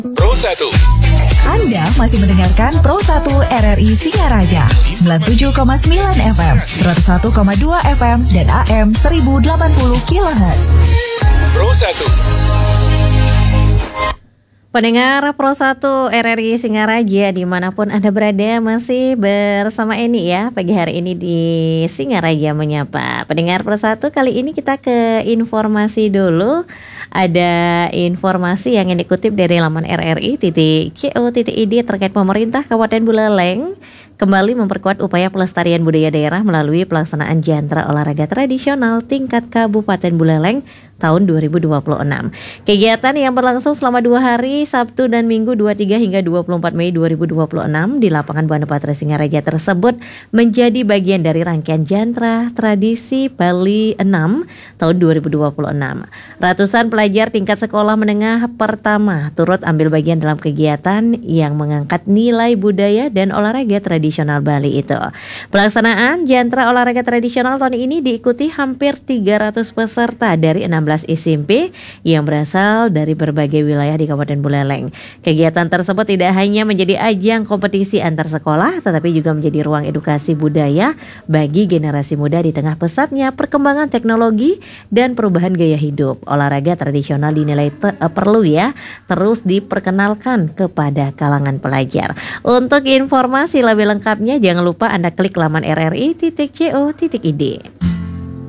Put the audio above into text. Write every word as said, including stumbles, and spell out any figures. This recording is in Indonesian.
Pro satu. Anda masih mendengarkan Pro satu R R I Singaraja sembilan puluh tujuh koma sembilan F M, seratus satu koma dua F M dan A M seribu delapan puluh kilohertz. Pro satu. Pendengar Pro satu R R I Singaraja dimanapun Anda berada, masih bersama Eni ya pagi hari ini di Singaraja Menyapa. Pendengar Pro satu, kali ini kita ke informasi dulu. Ada informasi yang dikutip dari laman R R I titik co titik I D terkait pemerintah Kabupaten Buleleng kembali memperkuat upaya pelestarian budaya daerah melalui pelaksanaan jantra olahraga tradisional tingkat Kabupaten Buleleng tahun dua ribu dua puluh enam. Kegiatan yang berlangsung selama dua hari, Sabtu dan Minggu dua puluh tiga hingga dua puluh empat Mei dua ribu dua puluh enam di lapangan Banepatra Singaraja tersebut menjadi bagian dari rangkaian jantra tradisi Bali enam tahun dua ribu dua puluh enam. Ratusan pelajar tingkat sekolah menengah pertama turut ambil bagian dalam kegiatan yang mengangkat nilai budaya dan olahraga tradisional Bali itu. Pelaksanaan jantra olahraga tradisional tahun ini diikuti hampir tiga ratus peserta dari enam belas S M P yang berasal dari berbagai wilayah di Kabupaten Buleleng. Kegiatan tersebut tidak hanya menjadi ajang kompetisi antar sekolah, tetapi juga menjadi ruang edukasi budaya bagi generasi muda di tengah pesatnya perkembangan teknologi dan perubahan gaya hidup. Olahraga tradisional dinilai te- perlu ya terus diperkenalkan kepada kalangan pelajar. Untuk informasi lebih lengkapnya jangan lupa Anda klik laman R R I titik co titik I D.